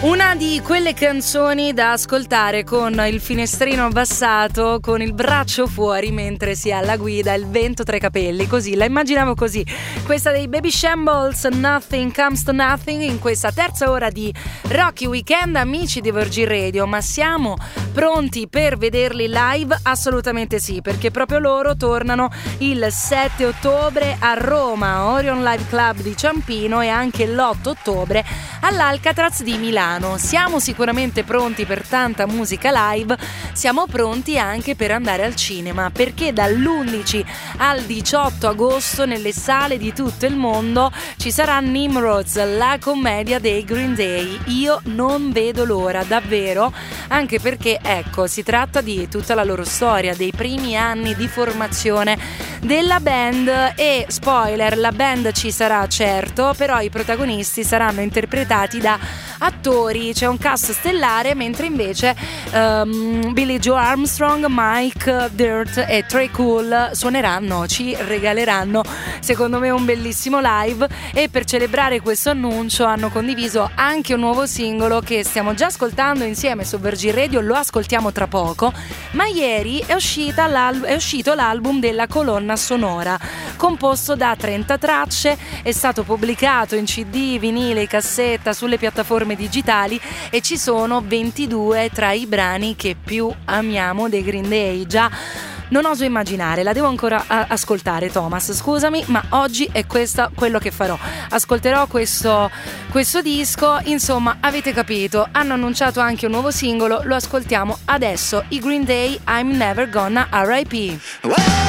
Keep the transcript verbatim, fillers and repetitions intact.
Una di quelle canzoni da ascoltare con il finestrino abbassato, con il braccio fuori mentre si ha alla guida, il vento tra i capelli, così, la immaginavo così. Questa dei Baby Shambles, Nothing Comes to Nothing, in questa terza ora di Rocky Weekend, amici di Virgin Radio. Ma siamo pronti per vederli live? Assolutamente sì, perché proprio loro tornano il sette ottobre a Roma, Orion Live Club di Ciampino, e anche l'otto ottobre all'Alcatraz di Milano. Siamo sicuramente pronti per tanta musica live, siamo pronti anche per andare al cinema, perché dall'undici al diciotto agosto nelle sale di tutto il mondo ci sarà Nimrods, la commedia dei Green Day. Io non vedo l'ora, davvero, anche perché ecco, si tratta di tutta la loro storia, dei primi anni di formazione della band, e spoiler, la band ci sarà certo, però i protagonisti saranno interpretati da attori, c'è un cast stellare, mentre invece um, Billie Joe Armstrong, Mike Dirt e Trey Cool suoneranno, ci regaleranno secondo me un bellissimo live. E per celebrare questo annuncio hanno condiviso anche un nuovo singolo che stiamo già ascoltando insieme su Virgin Radio, lo ascoltiamo tra poco, ma ieri è, uscita l'al- è uscito l'album della colonna sonora, composto da trenta tracce, è stato pubblicato in C D, vinile, cassetta, sulle piattaforme digitali, e ci sono ventidue tra i brani che più amiamo dei Green Day. Già non oso immaginare, la devo ancora a- ascoltare, Thomas, scusami, ma oggi è questo quello che farò. Ascolterò questo, questo disco, insomma, avete capito, hanno annunciato anche un nuovo singolo, lo ascoltiamo adesso, i Green Day, I'm Never Gonna R I P.